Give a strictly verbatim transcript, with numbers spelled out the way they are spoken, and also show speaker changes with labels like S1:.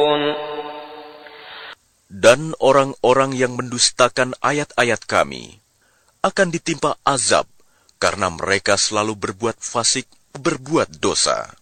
S1: Dan orang-orang yang mendustakan ayat-ayat kami akan ditimpa azab karena mereka selalu berbuat fasik, berbuat dosa.